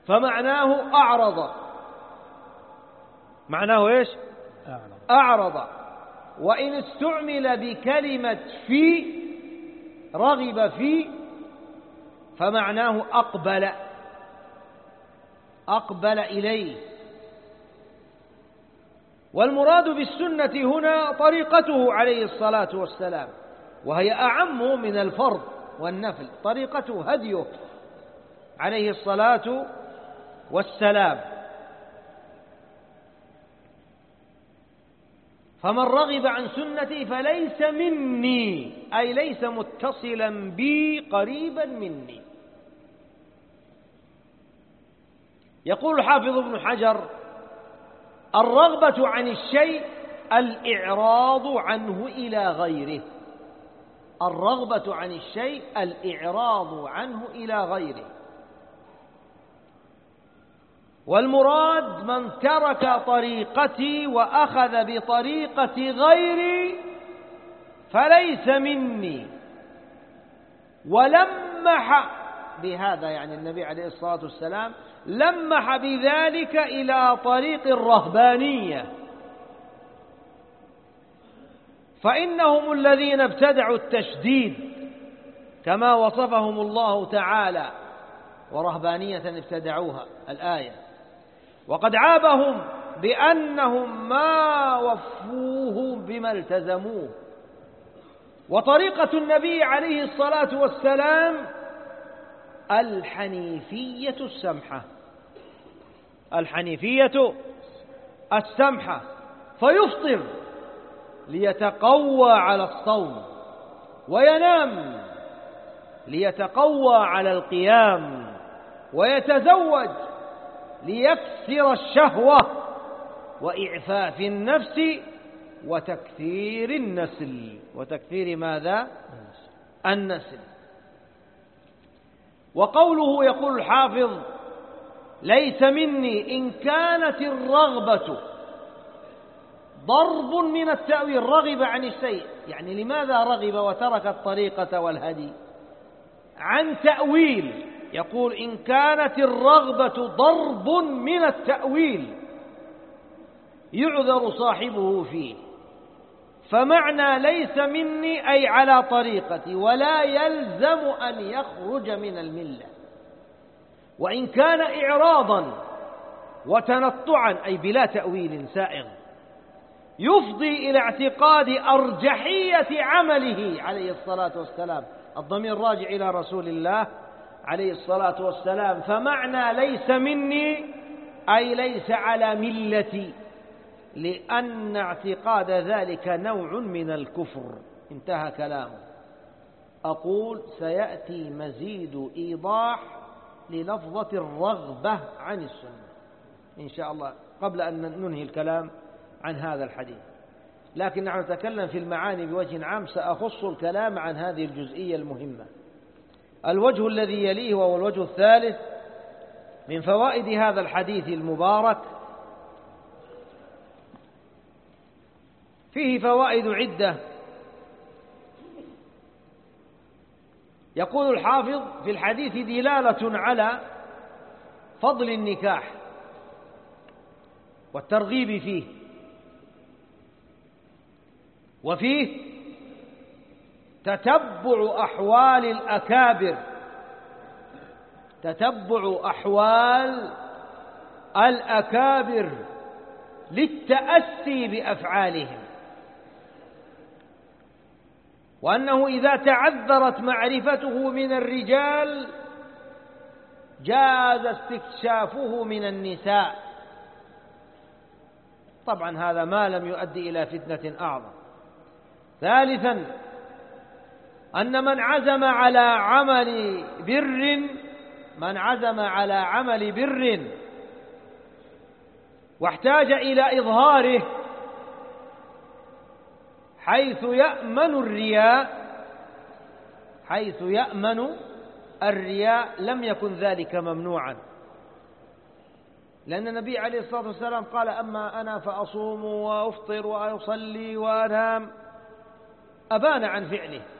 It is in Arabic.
فمعناه أعرض. معناه إيش؟ أعرض. وإن استعمل بكلمة في، رغب في، فمعناه أقبل إليه. والمراد بالسنة هنا طريقته عليه الصلاة والسلام، وهي أعم من الفرض والنفل. طريقته هديه عليه الصلاة والسلام. فمن رغب عن سنتي فليس مني، أي ليس متصلا بي قريبا مني. يقول الحافظ ابن حجر: الرغبة عن الشيء الإعراض عنه إلى غيره. الرغبة عن الشيء الإعراض عنه إلى غيره. والمراد من ترك طريقتي وأخذ بطريقة غيري فليس مني. ولمح بهذا، يعني النبي عليه الصلاة والسلام لمح بذلك إلى طريق الرهبانية، فإنهم الذين ابتدعوا التشديد كما وصفهم الله تعالى، ورهبانية ابتدعوها الآية، وقد عابهم بأنهم ما وفوه بما التزموه. وطريقة النبي عليه الصلاة والسلام الحنيفية السمحة، الحنيفية السمحة، فيفطر ليتقوى على الصوم، وينام ليتقوى على القيام، ويتزوج ليكسر الشهوة، وإعفاف النفس، وتكثير النسل. وتكثير ماذا؟ النسل. وقوله، يقول الحافظ: ليس مني، إن كانت الرغبة ضرب من التأويل. رغب عن الشيء، يعني لماذا رغب وترك الطريقة والهدي؟ عن تأويل. يقول: إن كانت الرغبة ضرب من التأويل يعذر صاحبه فيه. فمعنى ليس مني أي على طريقتي، ولا يلزم أن يخرج من الملة. وإن كان إعراضا وتنطعا أي بلا تأويل سائغ يفضي إلى اعتقاد أرجحية عمله عليه الصلاة والسلام. الضمير راجع إلى رسول الله عليه الصلاة والسلام. فمعنى ليس مني أي ليس على ملتي، لأن اعتقاد ذلك نوع من الكفر. انتهى كلامه. أقول: سيأتي مزيد إيضاح للفظة الرغبة عن السنة إن شاء الله قبل أن ننهي الكلام عن هذا الحديث، لكن نحن نتكلم في المعاني بوجه عام. سأخص الكلام عن هذه الجزئية المهمة. الوجه الذي يليه وهو الوجه الثالث من فوائد هذا الحديث المبارك، فيه فوائد عدة. يقول الحافظ: في الحديث دلالة على فضل النكاح والترغيب فيه، وفيه تتبع أحوال الأكابر، تتبع أحوال الأكابر للتأسي بأفعالهم، وأنه إذا تعذرت معرفته من الرجال جاز استكشافه من النساء. طبعا هذا ما لم يؤدي إلى فتنة أعظم. ثالثا، أن من عزم على عمل بر واحتاج إلى إظهاره حيث يأمن الرياء لم يكن ذلك ممنوعا، لأن النبي عليه الصلاة والسلام قال: أما أنا فأصوم وأفطر وأصلي وأنام. أبان عن فعله